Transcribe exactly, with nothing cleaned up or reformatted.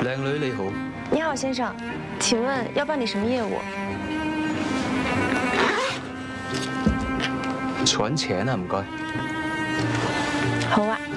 靓女你好。 你好，先生，请问要办理什么业务？ 存钱啊，唔該。 好啊。